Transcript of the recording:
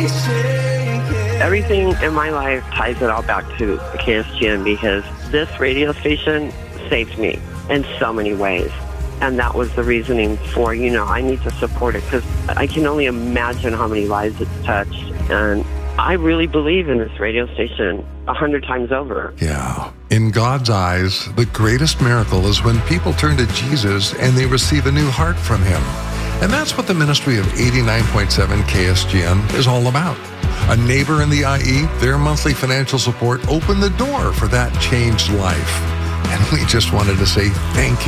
Everything in my life ties it all back to KSGN because this radio station saved me in so many ways. And that was the reasoning for, I need to support it because I can only imagine how many lives it's touched. And I really believe in this radio station 100 times over. Yeah. In God's eyes, the greatest miracle is when people turn to Jesus and they receive a new heart from him. And that's what the ministry of 89.7 KSGN is all about. A neighbor in the IE, their monthly financial support opened the door for that changed life. And we just wanted to say thank